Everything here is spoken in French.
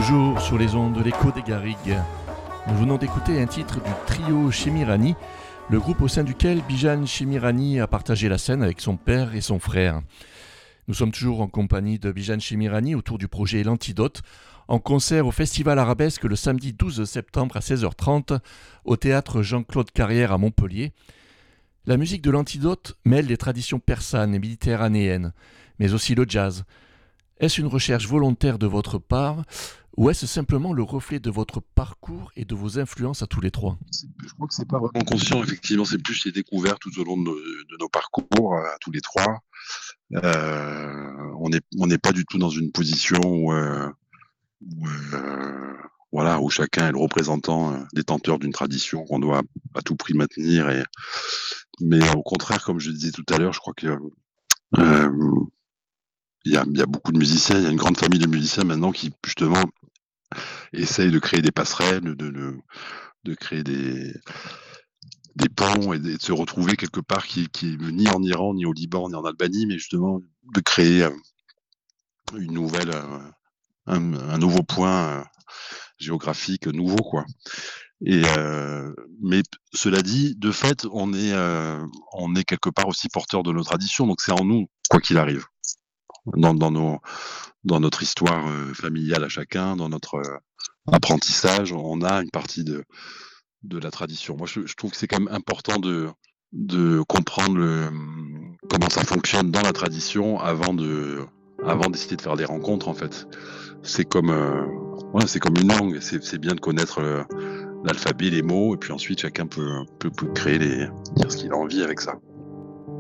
toujours sur les ondes de l'écho des Garrigues. Nous venons d'écouter un titre du trio Chimirani, le groupe au sein duquel Bijan Chimirani a partagé la scène avec son père et son frère. Nous sommes toujours en compagnie de Bijan Chimirani autour du projet L'Antidote, en concert au Festival Arabesque le samedi 12 septembre à 16h30 au théâtre Jean-Claude Carrière à Montpellier. La musique de L'Antidote mêle les traditions persanes et méditerranéennes, mais aussi le jazz. Est-ce une recherche volontaire de votre part ou est-ce simplement le reflet de votre parcours et de vos influences à tous les trois ? Je crois que c'est pas vraiment conscient, effectivement, c'est plus les découvertes tout au long de nos parcours, à tous les trois. On n'est pas du tout dans une position où chacun est le représentant détenteur d'une tradition qu'on doit à tout prix maintenir. Mais au contraire, comme je disais tout à l'heure, je crois que il y a beaucoup de musiciens, il y a une grande famille de musiciens maintenant qui justement essayent de créer des passerelles, de créer des ponts et de se retrouver quelque part qui est ni en Iran, ni au Liban, ni en Albanie, mais justement de créer une nouvelle, un nouveau point géographique nouveau, quoi. Mais cela dit, de fait, on est quelque part aussi porteur de nos traditions, donc c'est en nous, quoi qu'il arrive, dans notre histoire familiale à chacun, dans notre apprentissage, on a une partie de la tradition. Moi, je trouve que c'est quand même important de comprendre comment ça fonctionne dans la tradition avant d'essayer de faire des rencontres, en fait. C'est comme une langue. C'est bien de connaître l'alphabet, les mots, et puis ensuite chacun peut créer dire ce qu'il a envie avec ça.